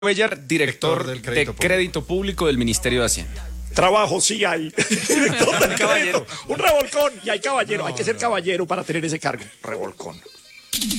Cuellar, director del de Crédito Público del Ministerio de Hacienda. Trabajo sí hay. Director del Crédito. Un revolcón. Y hay caballero. Hay que ser caballero para tener ese cargo. Revolcón.